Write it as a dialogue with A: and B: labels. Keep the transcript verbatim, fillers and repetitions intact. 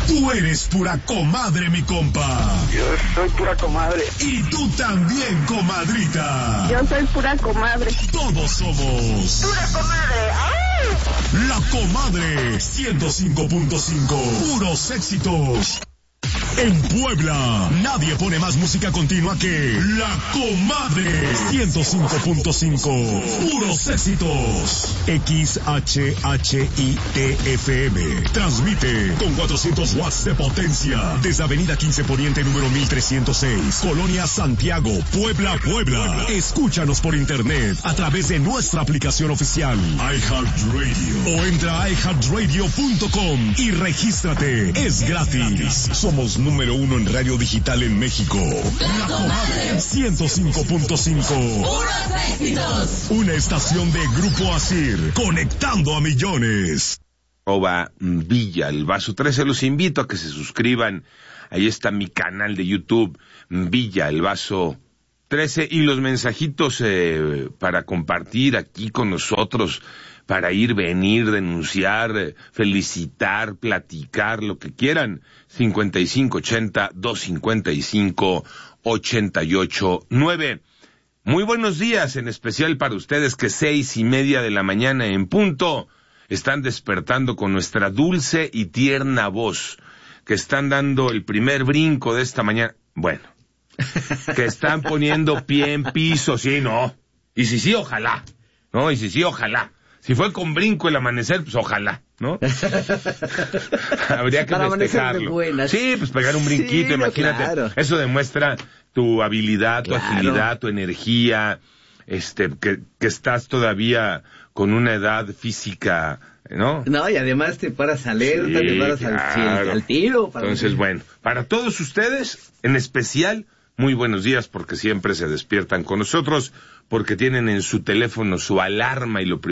A: Tú eres pura comadre, mi compa.
B: Yo soy pura comadre.
A: Y tú también, comadrita.
C: Yo soy pura comadre.
A: Todos somos
C: pura comadre. ¡Ay!
A: La Comadre ciento cinco punto cinco. Puros éxitos. En Puebla, nadie pone más música continua que La Comadre ciento cinco punto cinco. Puros éxitos. X H H I T F M. Transmite con cuatrocientos watts de potencia desde Avenida quince Poniente número mil trescientos seis, Colonia Santiago, Puebla, Puebla. Escúchanos por internet a través de nuestra aplicación oficial iHeartRadio o entra a i heart radio punto com y regístrate. Es gratis. Somos número uno en radio digital en México. La Comadre ciento cinco punto cinco.
D: ¡Puros éxitos!
A: Una estación de Grupo Asir, conectando a millones.
E: Ova Villa, el Vaso trece. Los invito a que se suscriban. Ahí está mi canal de YouTube, Villa, el Vaso trece. Y los mensajitos eh, para compartir aquí con nosotros, para ir, venir, denunciar, felicitar, platicar, lo que quieran. cincuenta y cinco ochenta, doscientos cincuenta y cinco, ochenta y ocho nueve. Muy buenos días, en especial para ustedes que seis y media de la mañana en punto están despertando con nuestra dulce y tierna voz, que están dando el primer brinco de esta mañana. Bueno, que están poniendo pie en piso, sí, no. Y si sí, ojalá. No, y si sí, ojalá. Si fue con brinco el amanecer, pues ojalá, ¿no? Habría que
F: para
E: festejarlo.
F: Buenas.
E: Sí, pues pegar un brinquito,
F: sí,
E: imagínate.
F: No, claro.
E: Eso demuestra tu habilidad, tu
F: claro.
E: agilidad, tu energía, este, que, que estás todavía con una edad física, ¿no?
F: No, y además te paras alerta,
E: Sí,
F: te paras
E: claro.
F: al, al tiro. Para
E: Entonces,
F: mí.
E: bueno, para todos ustedes, en especial, muy buenos días, porque siempre se despiertan con nosotros, porque tienen en su teléfono su alarma y lo primero